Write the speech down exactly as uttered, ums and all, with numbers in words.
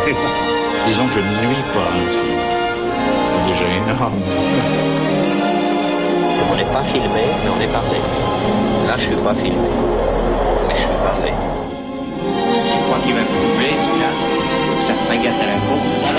Disons que je ne nuis pas. C'est déjà énorme. On n'est pas filmé, mais on est parlé. Là, je suis pas filmé, mais je suis parlé.